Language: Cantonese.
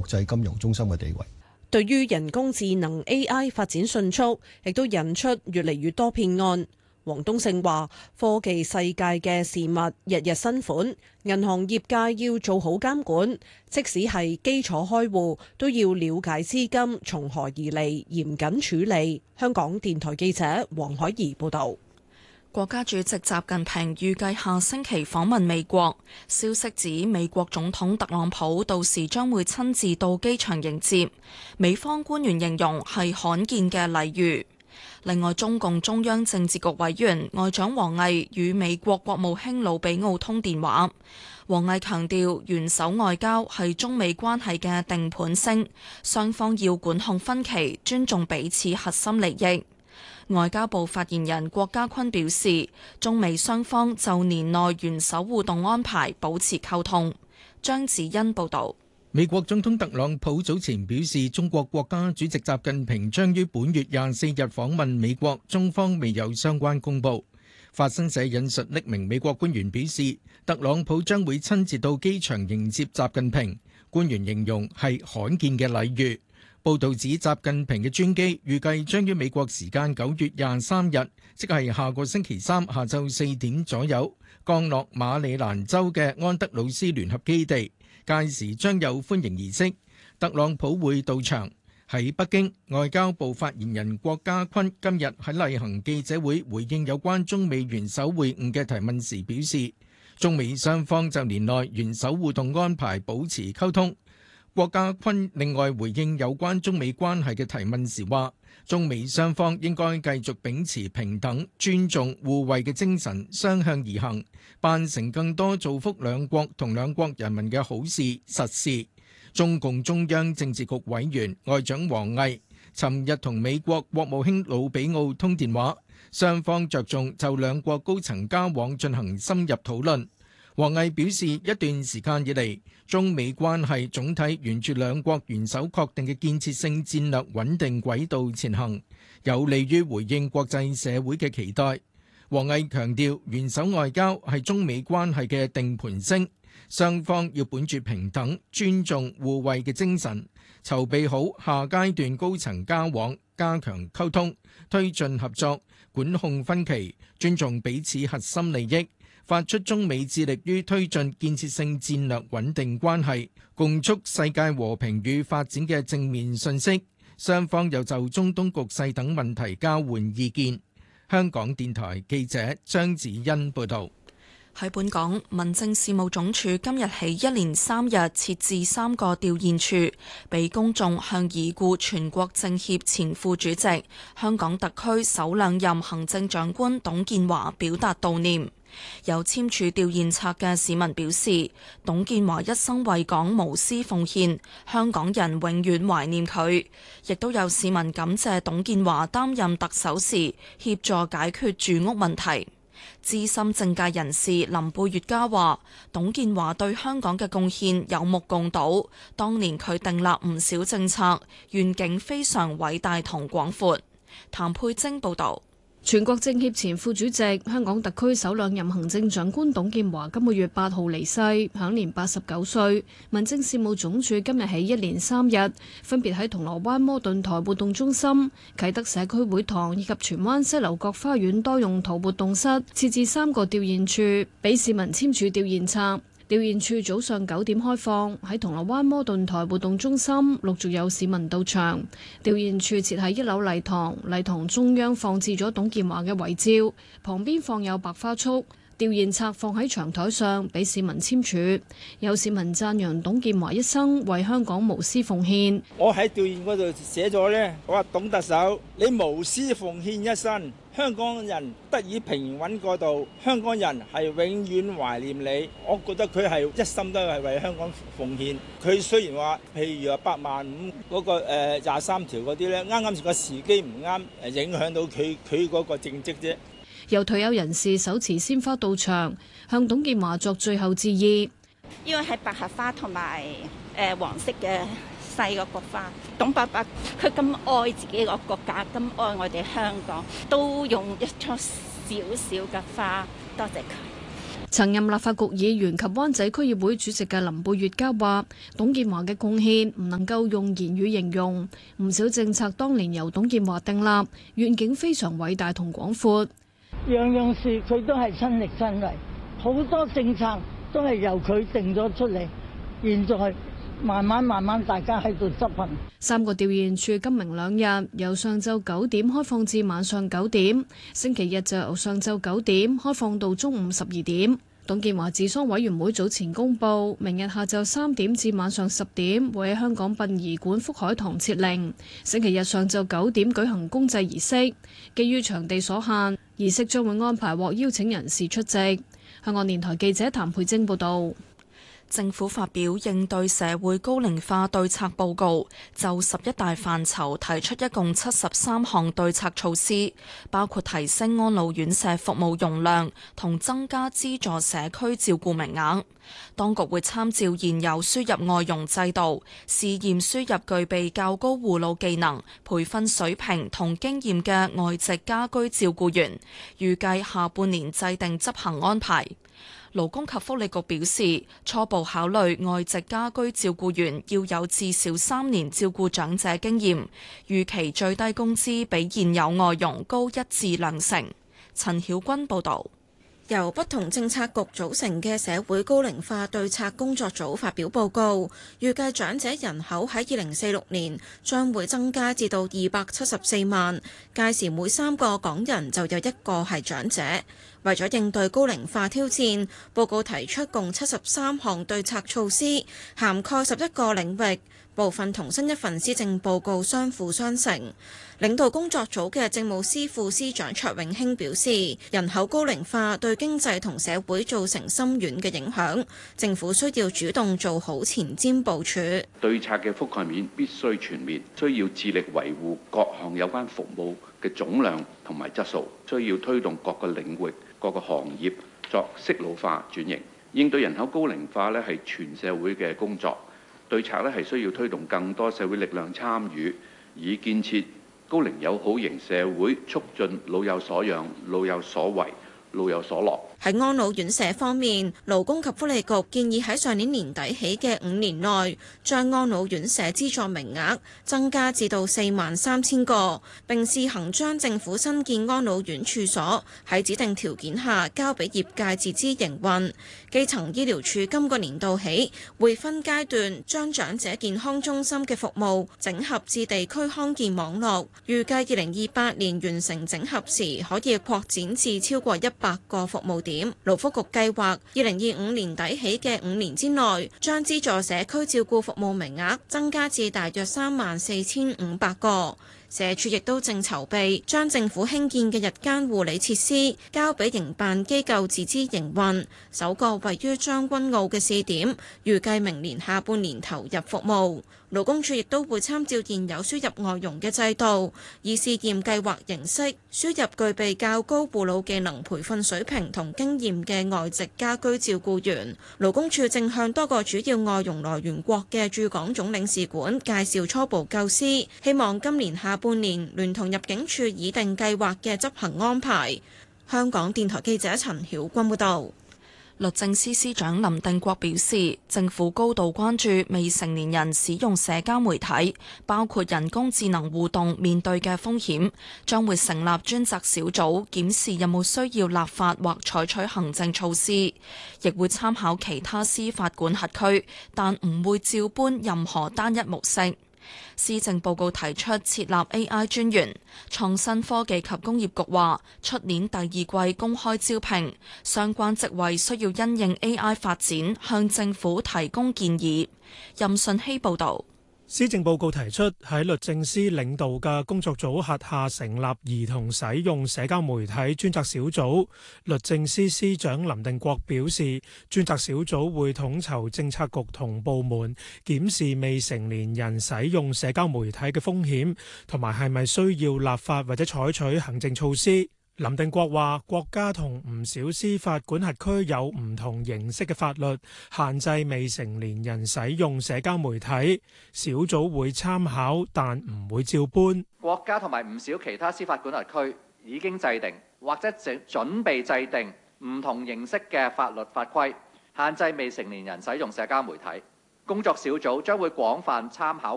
際金融中心嘅地位。 對於人工智能 AI 發展迅速，亦都引出越嚟越多騙案。黃東勝話：科技世界嘅事物日日新款，銀行業界要做好監管，即使係基礎開戶，都要了解資金從何而嚟，嚴謹處理。香港電台記者黃海怡報導。 國家主席習近平預計下星期訪問美國，消息指美國總統特朗普到時將會親自到機場迎接，美方官員形容係罕見嘅禮遇。另外，中共中央政治局委員外長王毅與美國國務卿魯比奧通電話。王毅強調，元首外交係中美關係嘅定盤星，雙方要管控分歧，尊重彼此核心利益。外交部發言人郭家坤表示，中美雙方就年內元首互動安排保持溝通。張子欣報導。 美國總統特朗普早前表示，中國國家主席習近平將於本月24日訪問美國，中方未有相關公佈。法新社引述匿名美國官員表示，特朗普將會親自到機場迎接習近平，官員形容係罕見嘅禮遇。報導指習近平嘅專機預計將於美國時間9月23日，即係下個星期三下晝4點左右，降落馬里蘭州嘅安德魯斯聯合基地。屆時將有歡迎儀式，特朗普會到場。喺北京，外交部發言人郭家坤今日喺例行記者會回應有關中美元首會晤嘅提問時表示，中美雙方就年內元首互動安排保持溝通。郭家坤另外回應有關中美關係嘅提問時話，中美雙方應該繼續秉持平等、尊重、互惠嘅精神，相向而行，辦成更多造福兩國同兩國人民嘅好事實事。中共中央政治局委員外長王毅尋日同美國國務卿魯比奧通電話，雙方着重就兩國高層交往進行深入討論。王毅表示，一段時間以嚟，中美關係總體沿住兩國元首確定嘅建設性戰略穩定軌道前行，有利於回應國際社會嘅期待。王毅強調，元首外交係中美關係嘅定盤星，雙方要本住平等、尊重、互惠嘅精神，籌備好下階段高層交往，加強溝通，推進合作，管控分歧，尊重彼此核心利益，發出中美致力於推進建設性戰略穩定關係，共促世界和平與發展嘅正面信息。雙方又就中東局勢等問題交換意見。香港電台記者張子欣報導。 喺本港，民政事務總署今日起一連3日設置3個吊唁處，俾公眾向已故全國政協前副主席、香港特區首兩任行政長官董建華表達悼念。有簽署吊唁冊嘅市民表示，董建華一生為港無私奉獻，香港人永遠懷念佢。亦都有市民感謝董建華擔任特首時協助解決住屋問題。資深政界人士林貝月嘉話，董建華對香港嘅貢獻有目共睹，當年佢訂立唔少政策，願景非常偉大同廣闊。譚佩晶報導。 全國政協前副主席、香港特區首兩任行政長官董建華今個月8號離世，享年89歲。民政事務總署今日起一連3日，分別喺銅鑼灣摩頓台活動中心、啟德社區會堂以及荃灣西樓角花園多用途活動室設置3個吊唁處，俾市民簽署吊唁冊。吊唁處早上9點開放，喺銅鑼灣摩頓台活動中心陸續有市民到場。吊唁處設喺1樓禮堂，禮堂中央放置咗董建華嘅遺照，旁邊放有白花束。吊唁冊放喺長台上，俾市民簽署。有市民讚揚董建華一生為香港無私奉獻。 我喺吊唁嗰度寫咗呢，我話董特首，你無私奉獻一生，香港人得以平穩過渡，香港人係永遠懷念你。我覺得佢係一生都係為香港奉獻。佢雖然話，譬如話85000嗰個23條嗰啲呢，啱啱個時機唔啱，影響到佢嗰個政績啫。 有退休人士手持鮮花到場，向董建華作最後致意。 呢個係百合花同埋黃色嘅細個國花。董伯伯佢咁愛自己個國家，咁愛我哋香港，都用一束少少嘅花，多謝佢。 曾任立法局議員及灣仔區議會主席嘅林貝月嘉話，董建華嘅貢獻唔能夠用言語形容，唔少政策當年由董建華訂立，願景非常偉大同廣闊。 樣樣事佢都係親力親為，好多政策都係由佢定咗出嚟，現在慢慢大家喺度執行。 3個調研處今明2日由上晝9點開放至晚上9點，星期日就由上晝9點開放到中午12點。董建華治喪委員會早前公佈，明日下晝3點至晚上10點會喺香港殯儀館福海堂設靈，星期日上晝9點舉行公祭儀式。基於場地所限，儀式將會安排獲邀請人士出席。香港電台記者譚佩晶報導。 政府發表應對社會高齡化對策報告，就11大範疇提出一共73項對策措施，包括提升安老院舍服務容量同增加資助社區照顧名額。當局會參照現有輸入外傭制度，試驗輸入具備較高護老技能、培訓水平同經驗嘅外籍家居照顧員，預計下半年制定執行安排。勞工及福利局表示，初步考慮外籍家居照顧員要有至少3年照顧長者經驗，預期最低工資比現有外傭高1至2成。陳曉君報導。 由不同政策局組成嘅社會高齡化對策工作組發表報告，預計長者人口喺2046年將會增加至到274萬，屆時每3個港人就有1個係長者。為咗應對高齡化挑戰，報告提出共73項對策措施，涵蓋11個領域，部分同新一份施政報告相輔相成。領導工作組嘅政務司副司長卓永興表示，人口高齡化對經濟同社會造成深遠嘅影響，政府需要主動做好前瞻部署。 對策嘅覆蓋面必須全面，需要致力維護各項有關服務嘅總量同埋質素，需要推動各個領域、各個行業作適老化轉型。應對人口高齡化咧係全社會嘅工作，對策咧係需要推動更多社會力量參與，以建設高齡友好型社會，促進老有所養、老有所為、老有所樂。 喺安老院舍方面，勞工及福利局建議喺上年年底起嘅5年內，將安老院舍資助名額增加至到43000個，並試行將政府新建安老院處所喺指定條件下交俾業界自資營運。基層醫療處今個年度起會分階段將長者健康中心嘅服務整合至地區康健網絡，預計2028年完成整合時可以擴展至超過100個服務點。勞福局計劃2025年底起嘅5年之內，將資助社區照顧服務名額增加至大約34500個。社署亦都正籌備將政府興建嘅日間護理設施交俾營辦機構自資營運，首個位於將軍澳嘅試點，預計明年下半年投入服務。勞工處亦都會參照現有輸入外傭嘅制度，以試驗計劃形式輸入具備較高護老技能、培訓水平同經驗嘅外籍家居照顧員。勞工處正向多個主要外傭來源國嘅駐港總領事館介紹初步構思，希望今年下半年聯同入境處擬定計劃嘅執行安排。香港電台記者陳曉君報導。 律政司司長林定國表示，政府高度關注未成年人使用社交媒體，包括人工智能互動面對嘅風險，將會成立專責小組檢視有冇需要立法或採取行政措施，亦會參考其他司法管轄區，但唔會照搬任何單一模式。施政報告提出設立 AI 專員，創新科技及工業局話，出年第2季公開招聘，相關職位需要因應 AI 發展，向政府提供建議。任信希報導。 施政報告提出喺律政司領導嘅工作組轄下成立兒童使用社交媒體專責小組。律政司司長林定國表示，專責小組會統籌政策局同部門檢視未成年人使用社交媒體嘅風險，同埋係咪需要立法或者採取行政措施。林定國話：國家同唔少司法管轄區有唔同形式嘅法律限制未成年人使用社交媒體，小組會參考，但唔會照搬。 國家同埋唔少其他司法管轄區已經制定或者準備制定唔同形式嘅法律法規，限制未成年人使用社交媒體。工作小組將會廣泛參考